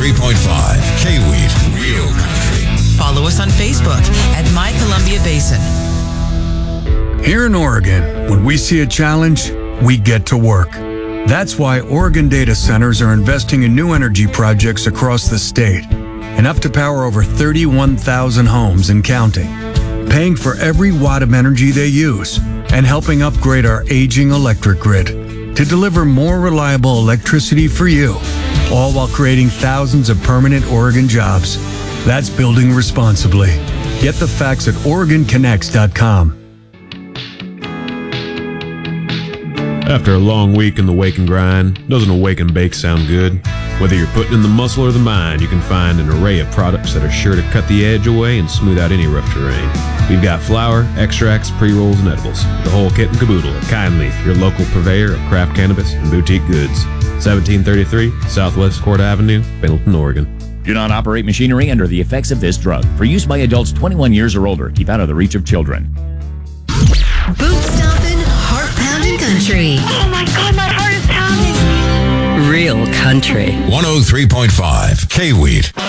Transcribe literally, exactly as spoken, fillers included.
three point five K-Wheat, Real Country. Follow us on Facebook at My Columbia Basin. Here in Oregon, when we see a challenge, we get to work. That's why Oregon data centers are investing in new energy projects across the state, enough to power over thirty-one thousand homes and counting, paying for every watt of energy they use, and helping upgrade our aging electric grid to deliver more reliable electricity for you, all while creating thousands of permanent Oregon jobs. That's building responsibly. Get the facts at Oregon Connects dot com. After a long week in the wake and grind, doesn't a wake and bake sound good? Whether you're putting in the muscle or the mind, you can find an array of products that are sure to cut the edge away and smooth out any rough terrain. We've got flour, extracts, pre-rolls, and edibles. The whole kit and caboodle at Kind Leaf, your local purveyor of craft cannabis and boutique goods. seventeen thirty-three Southwest Court Avenue, Pendleton, Oregon. Do not operate machinery under the effects of this drug. For use by adults twenty-one years or older. Keep out of the reach of children. Boot stomping, heart pounding country. Oh my God, my heart is pounding. Real country. one oh three point five K-Wheat.